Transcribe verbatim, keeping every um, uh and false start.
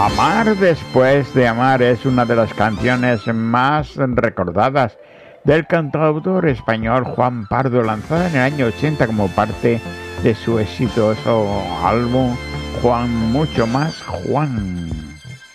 Amar después de amar es una de las canciones más recordadas del cantautor español Juan Pardo, lanzada en el año ochenta como parte de su exitoso álbum Juan Mucho Más Juan.